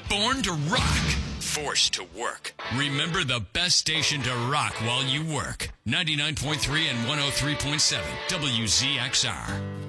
Born to rock. Forced to work. Remember the best station to rock while you work. 99.3 and 103.7 WZXR.